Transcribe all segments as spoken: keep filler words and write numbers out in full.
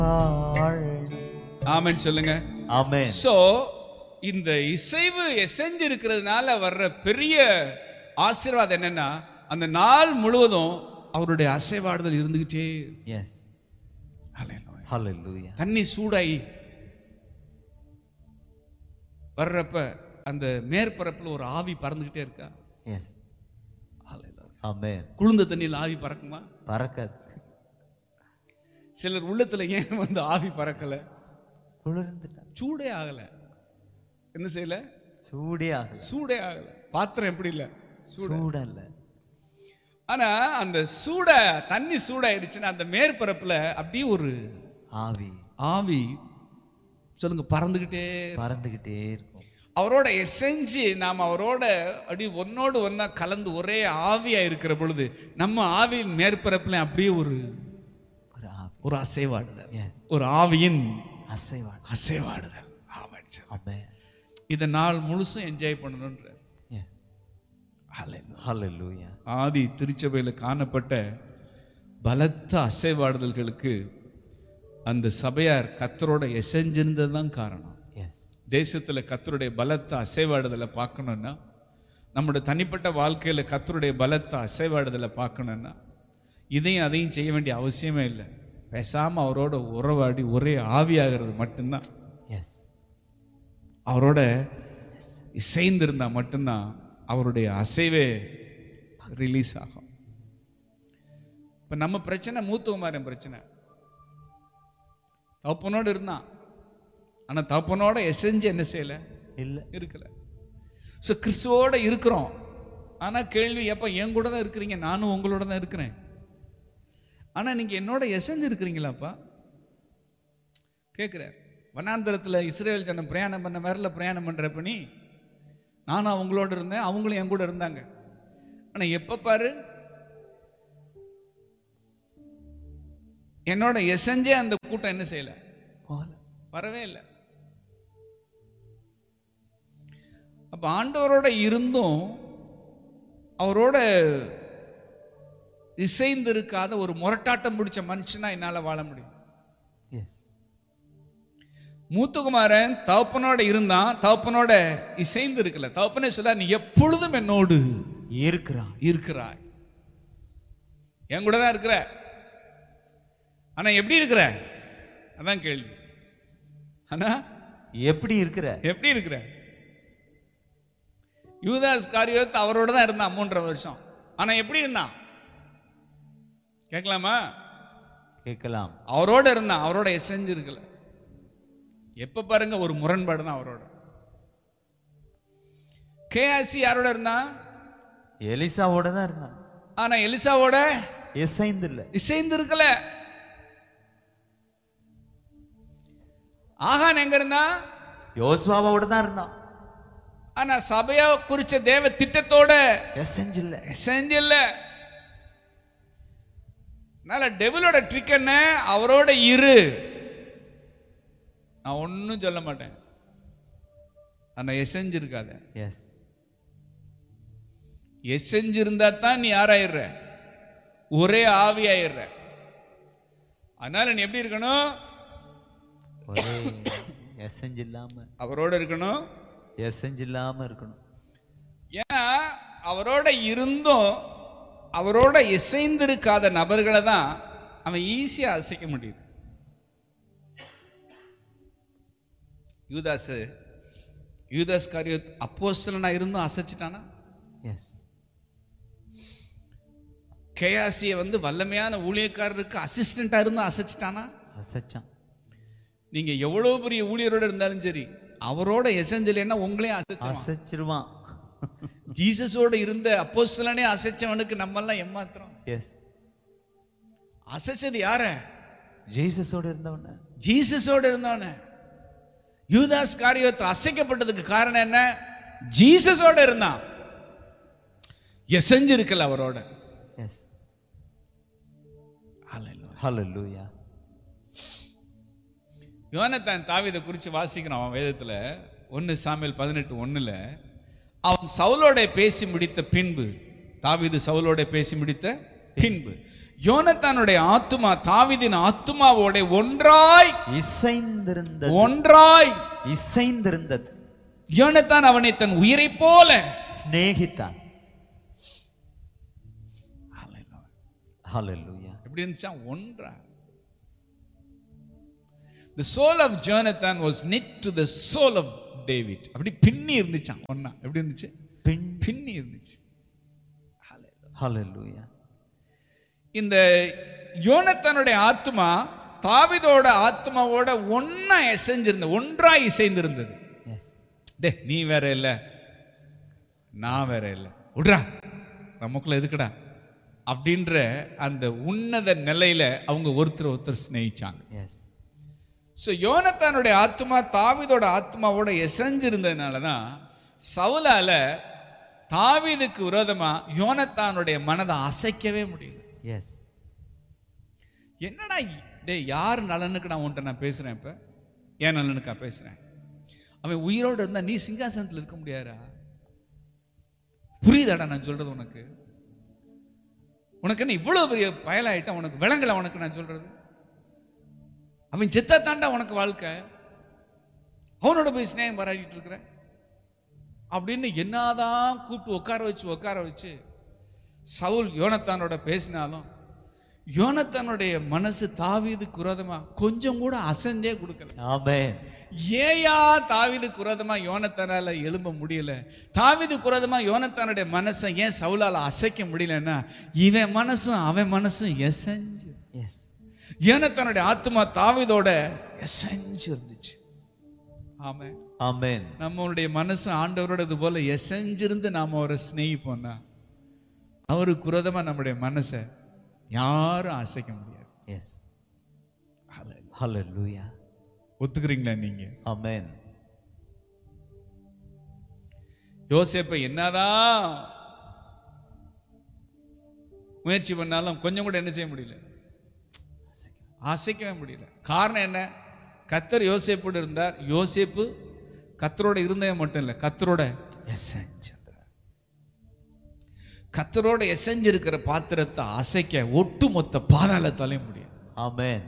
ஆமென் சொல்லுங்க. ஆமென். சோ இந்த இசைவு எசைஞ்சு இருக்கிறதுனால வர்ற பெரிய ஆசீர்வாதம் என்னன்னா, அந்த நாள் முழுவதும் அவருடைய அசைவாடுதல் இருந்துகிட்டே. எஸ். ஹல்லேலூயா. தண்ணி சூடாயி வர்றப்ப அந்த மேற்பரப்புல ஒரு ஆவி பறந்துகிட்டே இருக்கா? எஸ். ஆமென். குளிர்ந்த தண்ணியில் ஆவி பறக்குமா? பறக்காது. சிலர் உள்ளத்துல ஏன் வந்து ஆவி பறக்கல? குளிர்ந்துட்டா. சூடே ஆகல. என்ன செய்யல? சூடே ஆகல. சூடே ஆகல. பாத்திரம் எப்படி இல்ல? சூட இல்ல. ஆனா அந்த சூட தண்ணி சூடாயிருச்சுன்னா அந்த மேற்பரப்புல அப்படியே ஒரு ஆவி ஆவி சொல்லுங்க பறந்துகிட்டே பறந்துகிட்டே இருக்கும். அவரோட எசைஞ்சு நாம் அவரோட அப்படி ஒன்னோடு ஒன்னா கலந்து ஒரே ஆவியா இருக்கிற பொழுது நம்ம ஆவியின் மேற்பரப்புல அப்படியே ஒரு ஒரு அசைவாடுதல், ஒரு ஆவியின் அசைவாடு அசைவாடுதல். ஆமென். இத நாள் முழுசும் என்ஜாய் பண்ணணும்ன்ற. ஹல்லேலூயா. ஆதி திருச்சபையில் காணப்பட்ட பலத்த அசைவாடுதல்களுக்கு அந்த சபையார் கர்த்தரோட எசைஞ்சிருந்ததுதான் காரணம். தேசத்துல கர்த்தருடைய பலத்த அசைவாடுதலை பார்க்கணும்னா, நம்முடைய தனிப்பட்ட வாழ்க்கையில கர்த்தருடைய பலத்த அசைவாடுதலை பார்க்கணும்னா இதையும் அதையும் செய்ய வேண்டிய அவசியமே இல்லை. பேசாம அவரோட உறவாடி ஒரே ஆவியாகிறது மட்டும்தான். அவரோட இசைந்திருந்தா மட்டும்தான் அவருடைய அசைவே ரிலீஸ் ஆகும். இப்ப நம்ம பிரச்சனை மூத்தகுமாரன் பிரச்சனை. தகப்பனோடு இருந்தான், ஆனா தகப்பனோட எசைஞ்சு என்ன செய்யல? இல்ல, இருக்கல. சோ கிறிஸ்துவோட இருக்கிறோம், ஆனா கேள்வி, எப்ப என் கூட தான் இருக்கிறீங்க, நானும் உங்களோட தான் இருக்கிறேன், ஆனா நீங்க என்னோட எசைஞ்சு இருக்கிறீங்களாப்பா கேட்கிறார். வனாந்தரத்துல இஸ்ரேல் ஜனம் பிரயாணம் பண்ண மாதிரில பிரயாணம் பண்றப்ப நீ நானும் அவங்களோட இருந்தேன், அவங்களும் என் கூட இருந்தாங்க. ஆனா எப்ப பாரு என்னோட எசைஞ்சே அந்த கூட்டம் என்ன செய்யல? வரவே இல்லை. அப்ப ஆண்டவரோட இருந்தும் அவரோட இசைந்து இருக்காத ஒரு முரட்டாட்டம் பிடிச்ச மனுஷனா என்னால வாழ முடியும். மூத்தகுமாரன் தகப்பனோட இருந்தான், தகப்பனோட இசைந்து இருக்கல. தகப்பனே சொல்ல, நீ எப்பொழுதும் என்னோடு இருக்கிறாய் இருக்கிறாய் என் கூட தான் இருக்கிற, ஆனா எப்படி இருக்கிற? அதான் கேள்வி. ஆனா எப்படி இருக்கிற? எப்படி இருக்கிற? யூதாஸ் காரியோத் அவரோட தான் இருந்தான் மூன்றரை வருஷம், ஆனா எப்படி இருந்தான் கேட்கலாமா? கேட்கலாம். அவரோட இருந்தான், அவரோட எசைஞ்சு இருக்கல. எப்ப பாருங்க ஒரு முரண்பாடு தான் அவரோட. கேஆசி யாரோட இருந்தான்? எலிசாவோட தான் இருந்தான், ஆனா எலிசாவோட இசைந்து இல்ல, இசைந்து இருக்கல. ஆகான் எங்க இருந்தா? யோசுவாவோட தான் இருந்தான், ஆனா சபையா குறிச்ச தேவ திட்டத்தோட எசைஞ்சு இல்ல, எசைஞ்சு இல்ல. அதனால டெவிலோட ட்ரிக் என்ன? அவரோட இரு, நான் ஒன்னும் சொல்ல மாட்டேன், ஆனா எசைஞ்சு இருக்காத. எஸ். எசைஞ்சு இருந்தா தான் நீ யாராயிடுற? ஒரே ஆவி ஆயிடுற. அதனால நீ எப்படி இருக்கணும்? ஒரே எசைஞ்சு இல்லாம அவரோட இருக்கணும், எசைஞ்சு இல்லாம இருக்கணும். ஏன்னா அவரோட இருந்தும் அவரோட இசைந்திருக்காத நபர்களை தான் அவன் ஈஸியா அசைக்க முடியுது. யூதாஸ் யூதாஸ் காரியோத் அப்போஸ்தலனா இருந்தும் அசைச்சிட்டானா? எஸ். கேயாசியை வந்து வல்லமையான ஊழியக்காரருக்கு அசிஸ்டண்டா இருந்தும் அசைச்சிட்டானா? அசைச்சான். நீங்க எவ்வளவு பெரிய ஊழியரோட இருந்தாலும் சரி, அவரோட எசைஞ்சலைன்னா உங்களையும் அசைச்சிருவான். ஜீசஸோட இருந்த அப்போஸ்தலனே அசைச்சவனுக்கு நம்ம எல்லாம் ஏமாத்துறோம். எஸ். அசைச்சது யார? ஜீசஸோட இருந்தவன, ஜீசஸோட இருந்தவன. யூதாஸ் காரியோத் அசைக்கப்பட்டதுக்கு காரணம் என்ன? ஜீசஸோட இருந்தான், எசைஞ்சு இருக்கல அவரோட. எஸ். ஹல்லேலூயா. யோனத்தான் தாவீதை குறித்து வாசிக்கிறோம் அவன் வேதத்துல. ஒன்னு சாமுவேல் பதினெட்டு ஒண்ணுல அவன் சவுலோட பேசி முடித்த பின்பு, தாவீது சவுலோட பேசி முடித்த பின்பு யோனத்தானுடைய ஆத்துமா தாவீதின் ஆத்துமாவோட ஒன்றாய் இசைந்திருந்தது ஒன்றாய் இசைந்திருந்தது. யோனத்தான் அவனை தன் உயிரை போல சிநேகித்தான். ஹல்லேலூயா. எப்படி இருந்துச்சா? ஒன்றா. The soul of Jonathan was knit to the soul of David. அப்படி பின்னி இருந்துச்சாம் ஒண்ணா. எப்படி இருந்துச்சு? பின்னி இருந்துச்சு. ஹல்லேலூயா. இந்த யோனத்தானுடைய ஆத்மா தாவீதோட ஆத்மாவோட ஒண்ணா இசைஞ்சிருந்த ஒன்றா இசைந்திருந்தது. டே நீ வேற இல்ல நான் வேற இல்ல விடுறா நமக்குள்ள எதுக்குடா அப்படின்ற அந்த உன்னத நிலையில அவங்க ஒருத்தர் ஒருத்தர் சிநேகிச்சாங்க. ஸோ யோனத்தானுடைய ஆத்மா தாவீதோட ஆத்மாவோட இசைஞ்சிருந்ததுனாலதான் சவுலால தாவீதுக்கு விரோதமா யோனத்தானுடைய மனதை அசைக்கவே முடியல. எஸ். என்னடா டே யார் நலனுக்கு நான் உன்ட்ட நான் பேசுறேன், இப்ப ஏன் நலனுக்கா பேசுறேன்? அவன் உயிரோடு இருந்தா நீ சிங்காசனத்தில் இருக்க முடியாதா? புரியுதாடா நான் சொல்றது உனக்கு? உனக்கு என்ன இவ்வளவு பெரிய பயலாயிட்டா உனக்கு விளங்கல? உனக்கு நான் சொல்றது அவன் செத்தா தாண்டா உனக்கு வாழ்க்கை, அவனோட போய் ஸ்நேகம் பாராட்டிட்டு இருக்கிற அப்படின்னு என்னதான் கூப்பிட்டு உட்கார வச்சு உட்கார வச்சு சவுல் யோனத்தானோட பேசினாலும் யோனத்தானுடைய மனசு தாவீதுக்கு விரோதமா கொஞ்சம் கூட அசைஞ்சே கொடுக்கல. ஆமென். ஏயா தாவீதுக்கு விரோதமா யோனத்தானால எழும்ப முடியல? தாவீதுக்கு விரோதமா யோனத்தானுடைய மனசை ஏன் சவுலால அசைக்க முடியலன்னா இவன் மனசும் அவன் மனசும் எசைஞ்சு, யோனத்தானுடைய ஆத்மா தாவீதோட எசைஞ்சு இருந்துச்சு. ஆமென். ஆமென். நம்மளுடைய மனசு ஆண்டவரோட இது போல எசைஞ்சிருந்து நாம அவரை ஸ்நேகிப்போம்னா அவருக்கு விரோதமா நம்முடைய மனசை யாரும் அசைக்க முடியாது. எஸ். ஹல்லேலூயா. ஒத்துக்கிறீங்களா நீங்க? ஆமென். யோசேப்பை என்னதான் முயற்சி பண்ணாலும் கொஞ்சம் கூட என்ன செய்ய முடியல, அசைக்கவே முடியல. காரணம் என்ன? கர்த்தர் யோசேப்போடு இருந்தார். யோசேப்பு கர்த்தரோட இருந்தே மட்டும் இல்லை, கர்த்தரோட எசைஞ்சு, கர்த்தரோட எசைஞ்சு இருக்கிற பாத்திரத்தை அசைக்க ஒட்டுமொத்த பாதாளத்தாலே முடியாது. ஆமென்.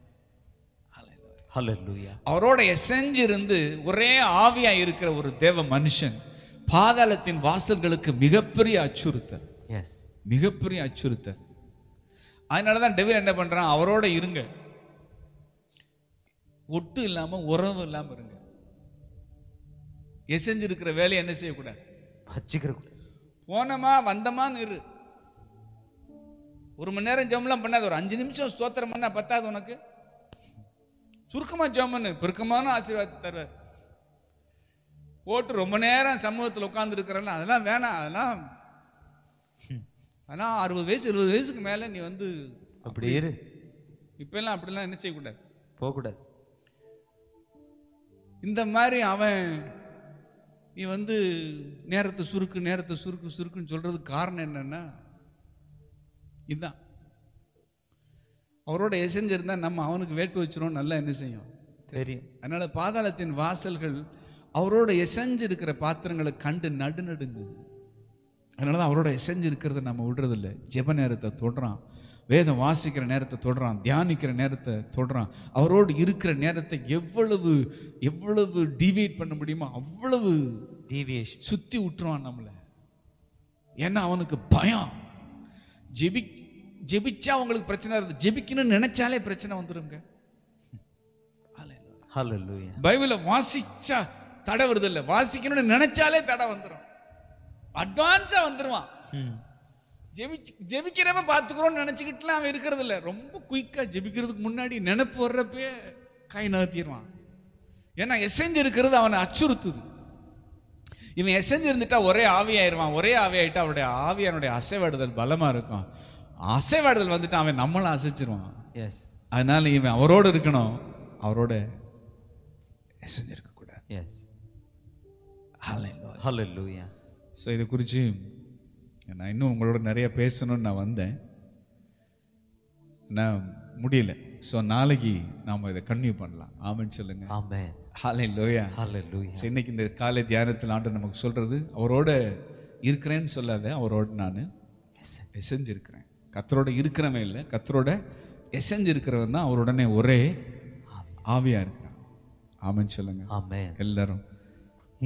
ஹல்லேலூயா. அவரோட எசைஞ்சு இருந்து ஒரே ஆவியா இருக்கிற ஒரு தேவ மனுஷன் பாதாளத்தின் வாசல்களுக்கு மிகப்பெரிய அச்சுறுத்தல். எஸ், மிகப்பெரிய அச்சுறுத்தல். அதனாலதான் டெவில் என்ன பண்றான்? அவரோட இருங்க, ஒட்டு இல்லாம உறவு இல்லாம இருங்க. எசைஞ்சு இருக்கிற வேலையை என்ன செய்யக்கூடாது, வச்சுக்கிற. போனமா வந்தமான்னு இரு. ஒரு மணி நேரம் ஜெபம்லாம் பண்ணாது, ஒரு அஞ்சு நிமிஷம் ஸ்தோத்திரம் பண்ணா பத்தாது உனக்கு? சுருக்கமா ஜெபம் பண்ணு, பெருக்கமான ஆசீர்வாதத்தை தருவார். போட்டு ரொம்ப நேரம் சமூகத்தில் உட்கார்ந்து இருக்கிறல்ல, அதெல்லாம் வேணாம். அதெல்லாம் அதெல்லாம் அறுபது வயசு எழுபது வயசுக்கு மேல நீ வந்து அப்படி இரு. இப்ப எல்லாம் அப்படிலாம் என்ன செய்யக்கூடாது, போகக்கூடாது. இந்த மாதிரி அவன் நீ வந்து நேரத்தை சுருக்கு நேரத்தை சுருக்கு சுருக்குன்னு சொல்றதுக்கு காரணம் என்னன்னா இதுதான். அவரோட எசைஞ்சிருந்தா நம்ம அவனுக்கு வேட்டு வச்சிரும், நல்லா என்ன செய்யும் தெரியும். அதனால பாதாளத்தின் வாசல்கள் அவரோட எசைஞ்சு இருக்கிற பாத்திரங்களை கண்டு நடு நடுங்குது. அதனாலதான் அவரோட எசைஞ்சு இருக்கிறத நம்ம விடுறதில்லை. ஜெப நேரத்தை தொடுறான், வேதம் வாசிக்கிற நேரத்தை தொடுறான், தியானிக்கிற நேரத்தை தொடுறான். அவரோடு இருக்கிற நேரத்தை எவ்வளவு எவ்வளவு டிவியேட் பண்ண முடியுமோ அவ்வளவு டிவியேஷன் சுத்தி விட்டுருவான் நம்மளை. ஏன்னா அவனுக்கு பயம். ஜெபி ஜெபிச்சா அவங்களுக்கு பிரச்சனை இருக்கு, ஜெபிக்கணும்னு நினைச்சாலே பிரச்சனை வந்துருங்க. பைபிள வாசிச்சா தடை வருது இல்ல, வாசிக்கணும்னு நினைச்சாலே தடை வந்துடும், அட்வான்ஸா வந்துருவான். ஜெபிக்கிறவ பாத்துக்கிறோம்னு நினைச்சுக்கிட்டுலாம் அவன் இருக்கிறது இல்ல. ரொம்ப குயிக்கா ஜெபிக்கிறதுக்கு முன்னாடி நினைப்பு வர்றப்பே கை நகர்த்திடுவான். ஏன்னா எசைஞ்சு இருக்கிறது அவனை அச்சுறுத்துது. இவன் எசைஞ்சு இருந்துட்டா ஒரே ஆவியாயிருவான். ஒரே ஆவியாயிட்டா அவருடைய ஆவியானுடைய அசைவாடுதல் பலமா இருக்கும். அசைவாடுதல் வந்துட்டு அவன் நம்மளும் அசைச்சிருவான். எஸ். அதனால இவன் அவரோடு இருக்கணும், அவரோட எசைஞ்சு இருக்க கூடாது. எஸ். ஹல்லேலூயா. ஸோ இதை குறித்து நான் இன்னும் உங்களோட நிறைய பேசணும்னு நான் வந்தேன், நான் முடியல. ஸோ நாளைக்கு நாம் இதை கன்டினியூ பண்ணலாம். ஆமென் சொல்லுங்க. ஆமென். ஹல்லேலூயா. ஹல்லேலூயா. ஸோ இன்னைக்கு இந்த காலை தியானத்தில் ஆண்டு நமக்கு சொல்றது, அவரோட இருக்கிறேன்னு சொல்லாத, அவரோட நான் எசைஞ்சு இருக்கிறேன். கத்தரோட இருக்கிறவன் இல்லை, கத்தரோட எசைஞ்சு இருக்கிறவன் தான் அவருடனே ஒரே ஆவியா இருக்கிறான். ஆமென் சொல்லுங்க ஆமென். எல்லாரும்.